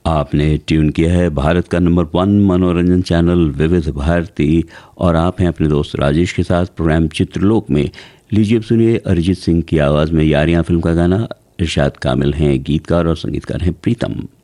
आपने ट्यून किया है भारत का नंबर 1 मनोरंजन चैनल विविध भारती और आप हैं अपने दोस्त राजेश के साथ प्रोग्राम चित्रलोक में। लीजिए अब सुनिए अरिजीत सिंह की आवाज़ में यारियां फिल्म का गाना। इरशाद कामिल हैं गीतकार और संगीतकार हैं प्रीतम।